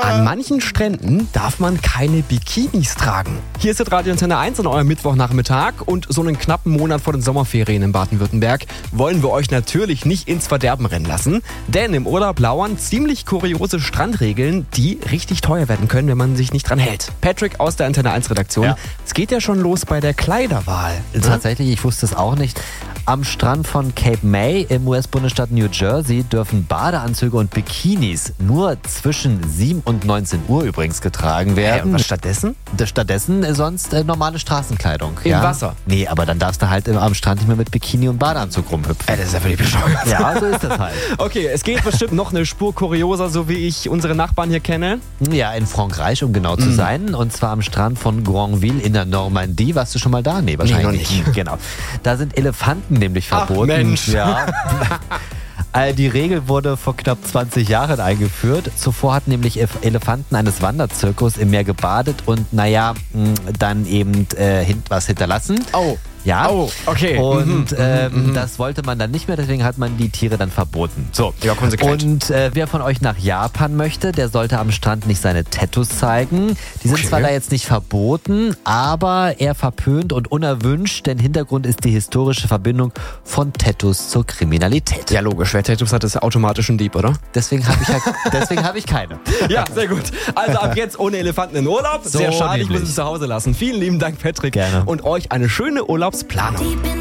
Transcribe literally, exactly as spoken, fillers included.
An manchen Stränden darf man keine Bikinis tragen. Hier ist das Radio Antenne eins an eurem Mittwochnachmittag und so einen knappen Monat vor den Sommerferien in Baden-Württemberg wollen wir euch natürlich nicht ins Verderben rennen lassen. Denn im Urlaub lauern ziemlich kuriose Strandregeln, die richtig teuer werden können, wenn man sich nicht dran hält. Patrick aus der Antenne eins Redaktion. Ja. Es geht ja schon los bei der Kleiderwahl. Ne? Tatsächlich, ich wusste es auch nicht. Am Strand von Cape May im U S-Bundesstaat New Jersey dürfen Badeanzüge und Bikinis nur zwischen sieben und neunzehn Uhr übrigens getragen werden. Hey, und was stattdessen? Stattdessen sonst äh, normale Straßenkleidung. Im ja? Wasser? Nee, aber dann darfst du halt am Strand nicht mehr mit Bikini und Badeanzug rumhüpfen. Ey, das ist ja völlig bescheuert. Ja, so ist das halt. Okay, es geht bestimmt noch eine Spur kurioser, so wie ich unsere Nachbarn hier kenne. Ja, in Frankreich, um genau zu Mhm. sein. Und zwar am Strand von Granville in der Normandie. Warst du schon mal da? Nee, wahrscheinlich Nee, noch nicht. Genau. Da sind Elefanten nämlich verboten. Ach, Mensch. Ja. Äh, Die Regel wurde vor knapp zwanzig Jahren eingeführt. Zuvor hatten nämlich Elef- Elefanten eines Wanderzirkus im Meer gebadet und naja, mh, dann eben äh, hint- was hinterlassen. Oh. Ja. Oh, okay. Und Mhm, ähm, mhm, mhm. das wollte man dann nicht mehr, deswegen hat man die Tiere dann verboten. So. Ja, konsequent. Und äh, wer von euch nach Japan möchte, der sollte am Strand nicht seine Tattoos zeigen. Die sind Okay. zwar da jetzt nicht verboten, aber eher verpönt und unerwünscht, denn Hintergrund ist die historische Verbindung von Tattoos zur Kriminalität. Ja, logisch. Wer Tattoos hat, ist ja automatisch ein Dieb, oder? Deswegen habe ich, ja, deswegen hab ich keine. Ja, sehr gut. Also ab jetzt ohne Elefanten in Urlaub. So Sehr schade, ich muss nämlich. es zu Hause lassen. Vielen lieben Dank, Patrick. Gerne. Und euch eine schöne Urlaubsplanung.